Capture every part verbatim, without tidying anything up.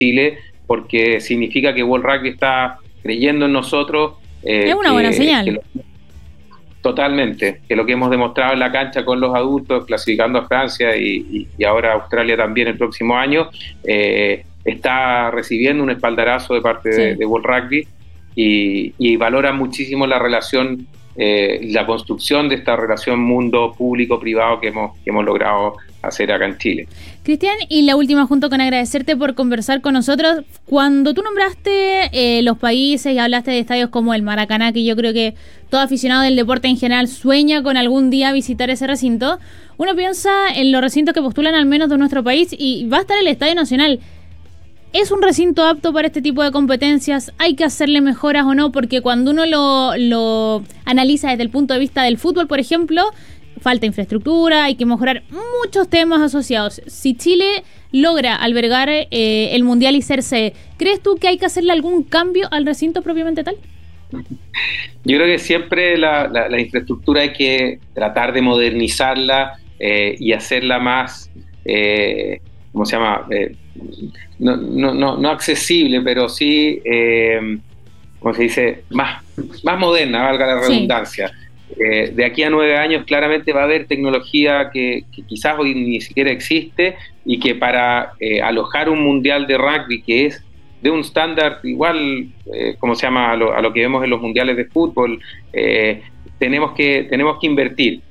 Chile, porque significa que World Rugby está creyendo en nosotros. Eh, es una que, buena señal. Que lo, totalmente, que lo que hemos demostrado en la cancha con los adultos, clasificando a Francia y, y, y ahora a Australia también el próximo año, eh, está recibiendo un espaldarazo de parte sí. de, de World Rugby y, y valora muchísimo la relación, eh, la construcción de esta relación mundo público-privado que hemos, que hemos logrado hacer acá en Chile. Cristian, y la última, junto con agradecerte por conversar con nosotros. Cuando tú nombraste eh, los países y hablaste de estadios como el Maracaná, que yo creo que todo aficionado del deporte en general sueña con algún día visitar ese recinto, uno piensa en los recintos que postulan al menos de nuestro país y va a estar el Estadio Nacional. ¿Es un recinto apto para este tipo de competencias? ¿Hay que hacerle mejoras o no? Porque cuando uno lo, lo analiza desde el punto de vista del fútbol, por ejemplo, falta infraestructura, hay que mejorar muchos temas asociados. Si Chile logra albergar eh, el Mundial y ser sede, ¿crees tú que hay que hacerle algún cambio al recinto propiamente tal? Yo creo que siempre la, la, la infraestructura hay que tratar de modernizarla eh, y hacerla más, eh, ¿cómo se llama? Eh, no, no, no, no accesible, pero sí, eh, ¿cómo se dice? Más, más moderna, valga la redundancia. Sí. Eh, de aquí a nueve años claramente va a haber tecnología que, que quizás hoy ni siquiera existe y que para eh, alojar un mundial de rugby que es de un estándar igual, eh, como se llama, a lo, a lo que vemos en los mundiales de fútbol, eh, tenemos que tenemos que invertir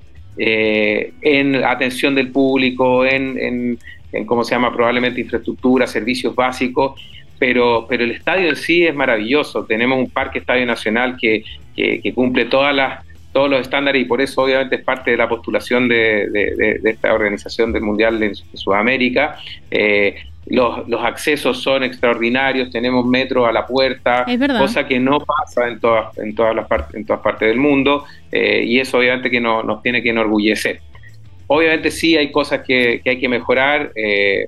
eh, en atención del público, en, en, en, ¿cómo se llama?, probablemente infraestructura, servicios básicos, pero, pero el estadio en sí es maravilloso. Tenemos un parque Estadio Nacional que, que, que cumple todas las todos los estándares y por eso obviamente es parte de la postulación de, de, de, de esta organización del Mundial de, de Sudamérica. Eh, los, los accesos son extraordinarios, tenemos metro a la puerta, cosa que no pasa en todas, en todas las partes, en todas partes del mundo, eh, y eso obviamente que no, nos tiene que enorgullecer. Obviamente sí hay cosas que, que hay que mejorar, eh,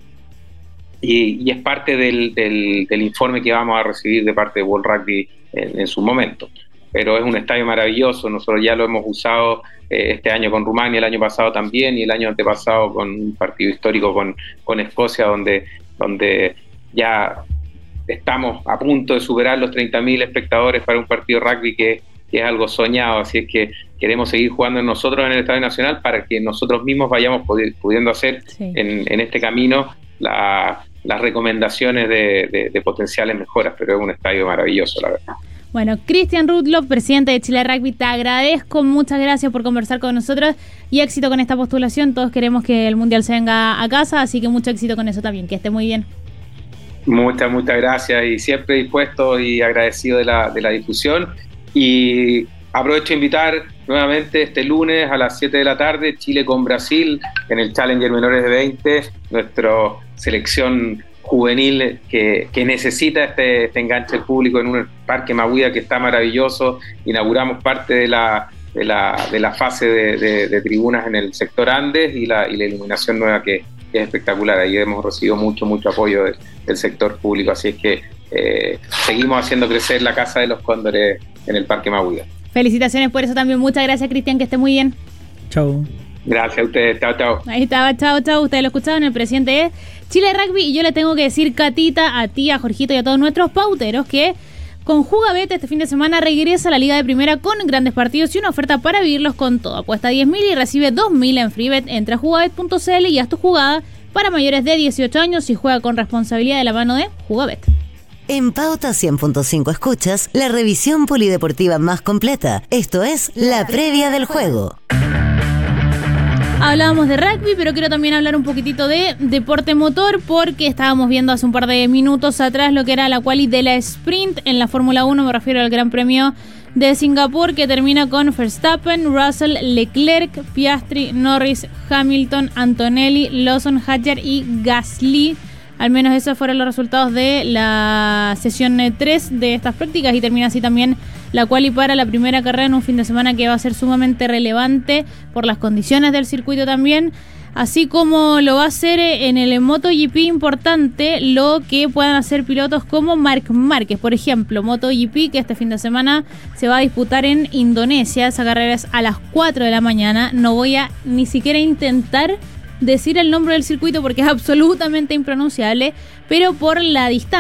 y, y es parte del, del, del informe que vamos a recibir de parte de World Rugby en, en su momento. Pero es un estadio maravilloso, nosotros ya lo hemos usado eh, este año con Rumania, el año pasado también, y el año antepasado con un partido histórico con, con Escocia, donde, donde ya estamos a punto de superar los treinta mil espectadores para un partido de rugby que, que es algo soñado, así es que queremos seguir jugando nosotros en el Estadio Nacional para que nosotros mismos vayamos pudiendo hacer sí. en, en este camino la, las recomendaciones de, de, de potenciales mejoras, pero es un estadio maravilloso, la verdad. Bueno, Cristian Rudloff, presidente de Chile Rugby, te agradezco, muchas gracias por conversar con nosotros y éxito con esta postulación. Todos queremos que el Mundial se venga a casa, así que mucho éxito con eso también, que esté muy bien. Muchas, muchas gracias y siempre dispuesto y agradecido de la, de la difusión. Y aprovecho a invitar nuevamente este lunes a las siete de la tarde, Chile con Brasil en el Challenger Menores de veinte, nuestra selección juvenil que, que necesita este, este enganche público en un parque Mahuida que está maravilloso. Inauguramos parte de la, de la, de la fase de, de, de tribunas en el sector Andes y la, y la iluminación nueva que, que es espectacular. Ahí hemos recibido mucho, mucho apoyo de, del sector público, así es que eh, seguimos haciendo crecer la Casa de los Cóndores en el parque Mahuida. Felicitaciones por eso también. Muchas gracias, Cristian, que esté muy bien. Chau. Gracias a ustedes, chao, chao. Ahí estaba, chao, chao. Ustedes lo escuchaban, el presidente es Chile Rugby y yo le tengo que decir, Catita, a ti, a Jorgito y a todos nuestros pauteros que con Jugabet este fin de semana regresa a la Liga de Primera con grandes partidos y una oferta para vivirlos con todo. Apuesta diez mil y recibe dos mil en FreeBet. Entra a jugabet punto c l y haz tu jugada para mayores de dieciocho años y juega con responsabilidad de la mano de Jugabet. En Pauta cien punto cinco escuchas la revisión polideportiva más completa. Esto es la previa del juego. Hablábamos de rugby, pero quiero también hablar un poquitito de deporte motor porque estábamos viendo hace un par de minutos atrás lo que era la quali de la sprint en la Fórmula uno, me refiero al Gran Premio de Singapur, que termina con Verstappen, Russell, Leclerc, Piastri, Norris, Hamilton, Antonelli, Lawson, Hadjar y Gasly. Al menos esos fueron los resultados de la sesión tres de estas prácticas y termina así también la quali para la primera carrera en un fin de semana que va a ser sumamente relevante por las condiciones del circuito también, así como lo va a ser en el MotoGP importante lo que puedan hacer pilotos como Marc Márquez, por ejemplo, MotoGP que este fin de semana se va a disputar en Indonesia. Esa carrera es a las cuatro de la mañana, no voy a ni siquiera intentar decir el nombre del circuito porque es absolutamente impronunciable, pero por la distancia